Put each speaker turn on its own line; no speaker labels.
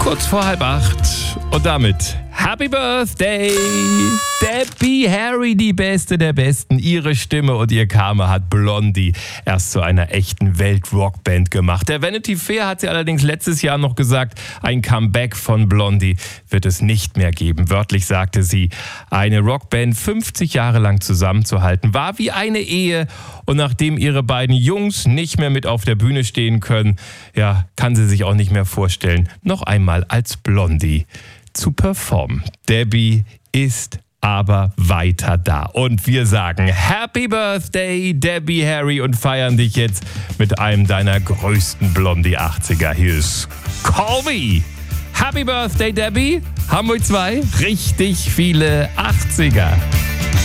Kurz vor 7:30 und damit Happy Birthday! Debbie Harry, die Beste der Besten. Ihre Stimme und ihr Karma hat Blondie erst zu einer echten Welt-Rockband gemacht. Der Vanity Fair hat sie allerdings letztes Jahr noch gesagt, ein Comeback von Blondie wird es nicht mehr geben. Wörtlich sagte sie, eine Rockband 50 Jahre lang zusammenzuhalten, war wie eine Ehe. Und nachdem ihre beiden Jungs nicht mehr mit auf der Bühne stehen können, ja, kann sie sich auch nicht mehr vorstellen, noch einmal als Blondie zu performen. Debbie ist aber weiter da. Und wir sagen Happy Birthday, Debbie Harry, und feiern dich jetzt mit einem deiner größten Blondie 80er. Hier ist Call Me. Happy Birthday, Debbie. Hamburg 2, richtig viele 80er.